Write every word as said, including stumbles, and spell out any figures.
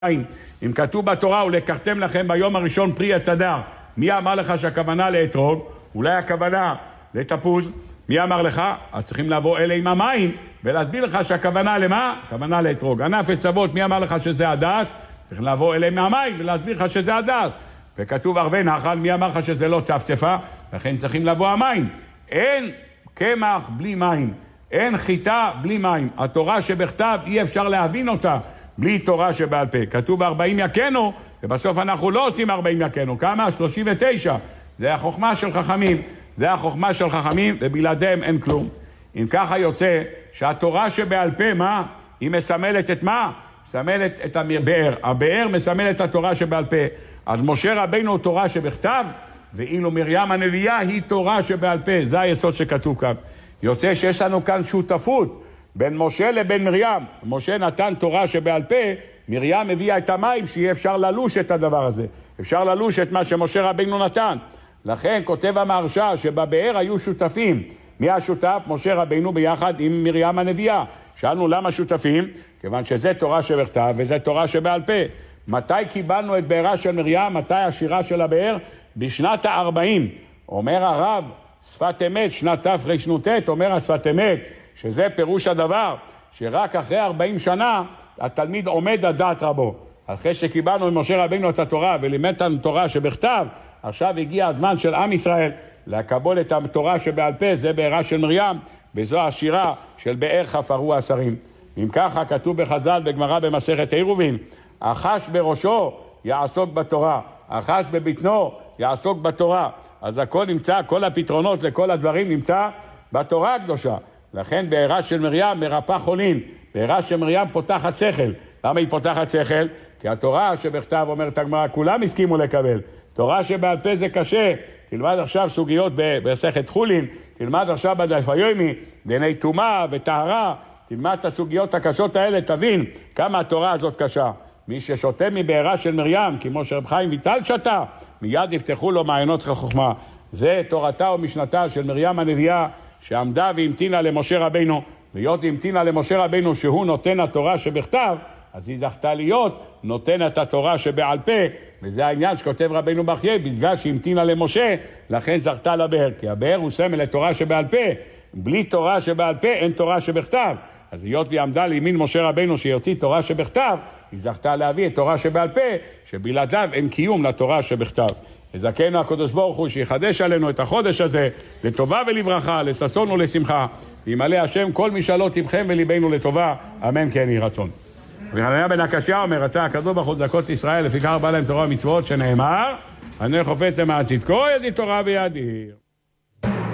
אם כתוב בתורה ולקחתם לכם ביום הראשון פרי עץ הדר, מי אמר לך שהכוונה לאתרוג? אולי הכוונה לתפוז? מי אמר לך? אז צריכים לבוא אלה עם המים ולהסביר לך שהכוונה למה? הכוונה לאתרוג. ענף עץ אבות, מי אמר לך שזה הדס? צריכים לבוא אלה מהמים ולהסביר לך שזה הדס. וכתוב ערבי נחל, מי אמר לך שזה לא צפצפה? לכן צריכים לבוא המים. אין קמח בלי מים, אין חיטה בלי מים. התורה שבכתב אי אפשר להבין אותה בלי תורה שבעל פה. כתוב ארבעים יכנו, ובסוף אנחנו לא עושים ארבעים יכנו. כמה? שלושים ותשע. זה החוכמה של חכמים. זה החוכמה של חכמים, ובלעדיהם אין כלום. אם ככה יוצא שהתורה שבעל פה, מה? היא מסמלת את מה? מסמלת את הבאר. הבאר מסמלת את התורה שבעל פה. אז משה רבינו תורה שבכתב, ואילו מרים הנביאה היא תורה שבעל פה. זה היסוד שכתוב כאן. יוצא שיש לנו כאן שותפות בין משה לבין מרים. משה נתן תורה שבעל פה, מרים הביאה את המים שיהיה אפשר ללוש את הדבר הזה. אפשר ללוש את מה שמשה רבינו נתן. לכן כותב המהרש"א שבבאר היו שותפים. מי השותף? משה רבינו ביחד עם מרים הנביאה. שאלנו למה שותפים? כיוון שזה תורה שבכתב וזה תורה שבעל פה. מתי קיבלנו את בארה של מרים? מתי השירה של הבאר? בשנת ה-ארבעים. אומר הרב, שפת אמת, שנת תרנ"ט, אומר השפת אמת, שזה פירוש הדבר, שרק אחרי ארבעים שנה התלמיד עומד על דעת רבו. אחרי שקיבלנו ממשה רבינו את התורה ולימד לנו תורה שבכתב, עכשיו הגיע הזמן של עם ישראל לקבל את התורה שבעל פה, זה בארה של מרים, וזו השירה של באר חפרו השרים. אם ככה כתוב בחז"ל בגמרא במסכת עירובין, החש בראשו יעסוק בתורה, החש בבטנו יעסוק בתורה. אז הכל נמצא, כל הפתרונות לכל הדברים נמצא בתורה הקדושה. לכן בארה של מרים מרפא חולין, בארה של מרים פותחת שכל. למה היא פותחת שכל? כי התורה שבכתב אומרת הגמרא, כולם הסכימו לקבל. תורה שבעל פה זה קשה. תלמד עכשיו סוגיות במסכת חולין, תלמד עכשיו בדף היומי, דיני טומאה וטהרה, תלמד את הסוגיות הקשות האלה, תבין כמה התורה הזאת קשה. מי ששותה מבארה של מרים, כמו שרב חיים ויטל שתה, מיד יפתחו לו מעיינות חוכמה. זה תורתה ומשנתה של מרים הנביאה, שעמדה והמתינה למשה רבינו, והיות המתינה למשה רבינו שהוא נותן התורה שבכתב, אז היא זכתה להיות נותנת התורה שבעל פה, וזה העניין שכותב רבינו בחיי, בגלל שהמתינה למשה, לכן זכתה לבאר, כי הבאר הוא סמל לתורה שבעל פה, בלי תורה שבעל פה אין תורה שבכתב. אז היות והיא עמדה לימין משה רבינו שיוציא תורה שבכתב, היא זכתה להביא את תורה שבעל פה, שבלעדיו אין קיום לתורה שבכתב. וזכנו הקדוש ברוך הוא שיחדש עלינו את החודש הזה לטובה ולברכה, לששון ולשמחה, וימלא השם כל משאלות לבכם וליבנו לטובה, אמן כן יהי רצון. וחנניה בן הקשיא אומר, רצה הקדוש ברוך הוא צדקות ישראל, לפיכך בא להם תורה ומצוות, שנאמר, אני חופץ למען צדקו, ידי תורה וידיר.